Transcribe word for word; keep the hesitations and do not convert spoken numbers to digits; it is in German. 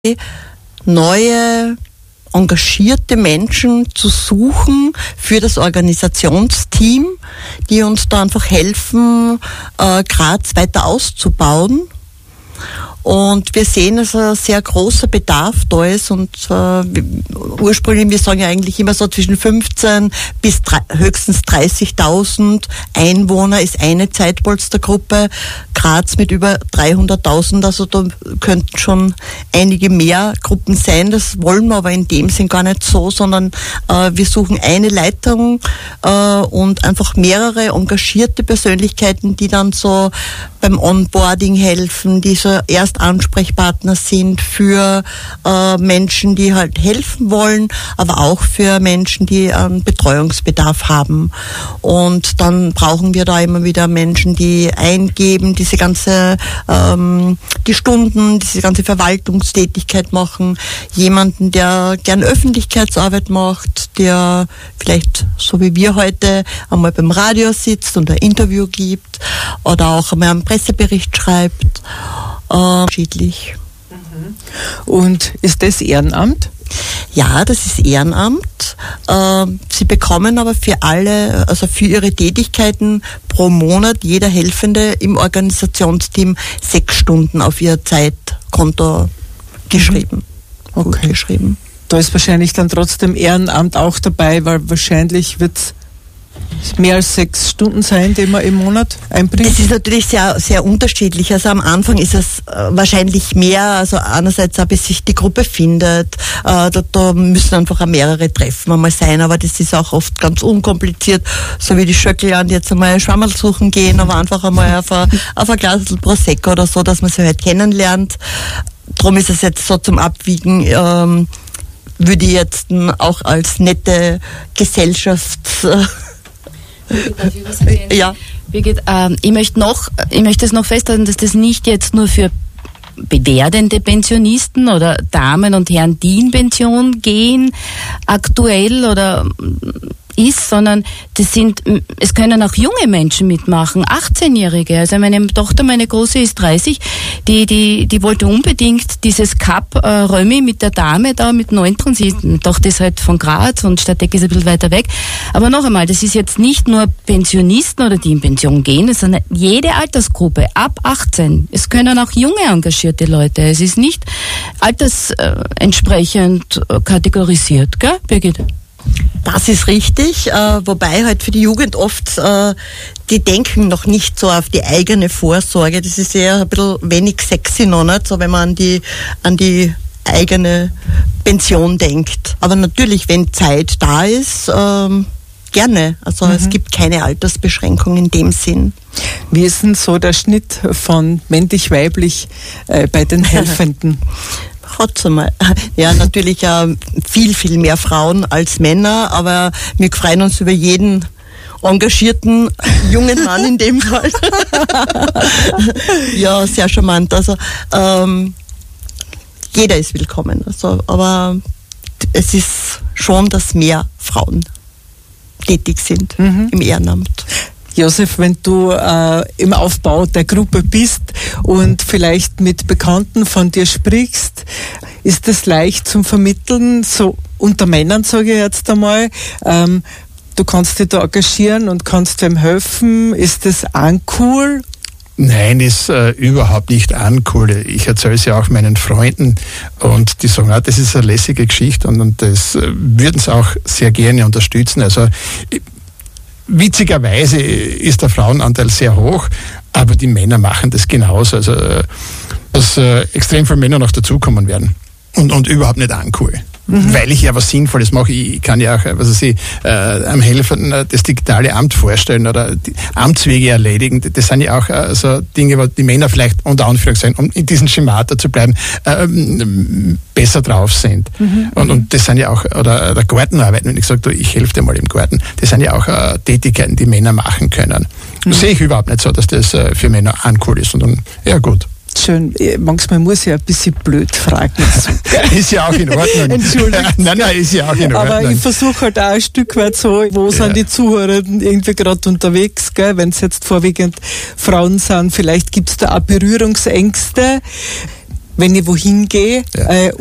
neue engagierte Menschen zu suchen für das Organisationsteam, die uns da einfach helfen, äh, Graz weiter auszubauen. Und wir sehen, dass ein sehr großer Bedarf da ist und äh, ursprünglich, wir sagen ja eigentlich immer so zwischen fünfzehn bis drei, höchstens dreißigtausend Einwohner ist eine Zeitpolstergruppe, Graz mit über dreihunderttausend, also da könnten schon einige mehr Gruppen sein, das wollen wir aber in dem Sinn gar nicht so, sondern äh, wir suchen eine Leitung äh, und einfach mehrere engagierte Persönlichkeiten, die dann so beim Onboarding helfen, die so erst Ansprechpartner sind für äh, Menschen, die halt helfen wollen, aber auch für Menschen, die einen Betreuungsbedarf haben. Und dann brauchen wir da immer wieder Menschen, die eingeben, diese ganze, ähm, die Stunden, diese ganze Verwaltungstätigkeit machen, jemanden, der gern Öffentlichkeitsarbeit macht, der vielleicht, so wie wir heute, einmal beim Radio sitzt und ein Interview gibt oder auch einmal einen Pressebericht schreibt. Unterschiedlich. Und ist das Ehrenamt? Ja, das ist Ehrenamt. Sie bekommen aber für alle, also für ihre Tätigkeiten pro Monat, jeder Helfende im Organisationsteam sechs Stunden auf ihr Zeitkonto geschrieben. Okay. Gut geschrieben. Da ist wahrscheinlich dann trotzdem Ehrenamt auch dabei, weil wahrscheinlich wird es mehr als sechs Stunden sein, die man im Monat einbringt? Das ist natürlich sehr, sehr unterschiedlich. Also am Anfang ist es äh, wahrscheinlich mehr, also einerseits auch, bis sich die Gruppe findet, äh, da, da müssen einfach auch mehrere Treffen einmal sein, aber das ist auch oft ganz unkompliziert, so wie die Schöckl und jetzt einmal Schwammerl suchen gehen, aber einfach einmal auf ein, auf ein Glas Prosecco oder so, dass man sie halt kennenlernt. Darum ist es jetzt so zum Abwiegen, ähm, würde ich jetzt auch als nette Gesellschafts... Darf ich was erwähnen? Ja. Birgit, ähm, ich möchte noch, ich möchte es noch festhalten, dass das nicht jetzt nur für werdende Pensionisten oder Damen und Herren, die in Pension gehen, aktuell oder ist, sondern das sind, es können auch junge Menschen mitmachen, achtzehnjährige. Also meine Tochter, meine Große ist dreißig, die, die, die wollte unbedingt dieses Cup äh, Römi mit der Dame da mit neunzehn, sie, die Tochter ist halt von Graz und Stadtdeck ist ein bisschen weiter weg. Aber noch einmal, das ist jetzt nicht nur Pensionisten oder die in Pension gehen, sondern jede Altersgruppe ab achtzehn. Es können auch junge engagierte Leute. Es ist nicht altersentsprechend äh, kategorisiert, gell, Birgit? Das ist richtig, äh, wobei halt für die Jugend oft, äh, die denken noch nicht so auf die eigene Vorsorge. Das ist eher ein bisschen wenig sexy noch nicht, so wenn man an die, an die eigene Pension denkt. Aber natürlich, wenn Zeit da ist, ähm, gerne. Also mhm. es gibt keine Altersbeschränkung in dem Sinn. Wie ist denn so der Schnitt von männlich-weiblich äh, bei den Helfenden? Hat's einmal. Ja, natürlich äh, viel, viel mehr Frauen als Männer, aber wir freuen uns über jeden engagierten jungen Mann in dem Fall. Ja, sehr charmant. Also ähm, jeder ist willkommen. Also, aber es ist schon, dass mehr Frauen tätig sind mhm. im Ehrenamt. Josef, wenn du äh, im Aufbau der Gruppe bist und vielleicht mit Bekannten von dir sprichst, ist es leicht zum Vermitteln, so unter Männern sage ich jetzt einmal, ähm, du kannst dich da engagieren und kannst dem helfen, ist das uncool? Nein, ist äh, überhaupt nicht uncool. Ich erzähle es ja auch meinen Freunden und die sagen, ah, das ist eine lässige Geschichte und, und das äh, würden sie auch sehr gerne unterstützen. Also witzigerweise ist der Frauenanteil sehr hoch, aber die Männer machen das genauso. Also, dass äh, extrem viele Männer noch dazukommen werden und, und überhaupt nicht uncool. Mhm. Weil ich ja was Sinnvolles mache. Ich kann ja auch, was weiß ich, äh, am Helfen äh, das digitale Amt vorstellen oder die Amtswege erledigen. Das sind ja auch äh, so Dinge, wo die Männer vielleicht unter Anführungszeichen, um in diesen Schemata zu bleiben, äh, besser drauf sind. Mhm. Und, und das sind ja auch, oder der Gartenarbeit, wenn ich sage, du, ich helfe dir mal im Garten, das sind ja auch äh, Tätigkeiten, die Männer machen können. Mhm. Das sehe ich überhaupt nicht so, dass das äh, für Männer uncool ist. Und dann, ja gut. Schön, manchmal muss ich ein bisschen blöd fragen. Ist ja auch in Ordnung. Entschuldigung. Nein, nein, ist ja auch in Ordnung. Aber ich versuche halt auch ein Stück weit so, wo ja. sind die Zuhörenden irgendwie gerade unterwegs, gell? Wenn es jetzt vorwiegend Frauen sind, vielleicht gibt es da auch Berührungsängste. wenn ich wohin gehe Ja. äh,